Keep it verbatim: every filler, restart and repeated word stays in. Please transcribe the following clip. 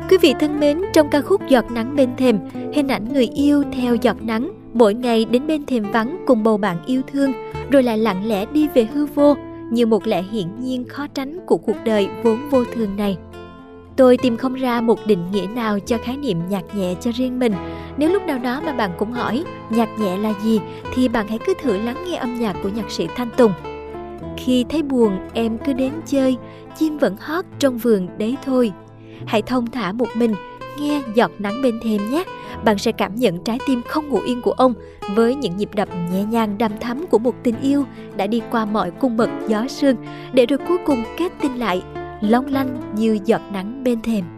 Quý vị thân mến, trong ca khúc Giọt nắng bên thềm, hình ảnh người yêu theo giọt nắng, mỗi ngày đến bên thềm vắng cùng bầu bạn yêu thương, rồi lại lặng lẽ đi về hư vô, như một lẽ hiển nhiên khó tránh của cuộc đời vốn vô thường này. Tôi tìm không ra một định nghĩa nào cho khái niệm nhạc nhẹ cho riêng mình. Nếu lúc nào đó mà bạn cũng hỏi nhạc nhẹ là gì, thì bạn hãy cứ thử lắng nghe âm nhạc của nhạc sĩ Thanh Tùng. Khi thấy buồn em cứ đến chơi, chim vẫn hót trong vườn đấy thôi. Hãy thong thả một mình, nghe Giọt nắng bên thềm nhé. Bạn sẽ cảm nhận trái tim không ngủ yên của ông với những nhịp đập nhẹ nhàng đằm thắm của một tình yêu đã đi qua mọi cung bậc gió sương, để rồi cuối cùng kết tinh lại long lanh như giọt nắng bên thềm.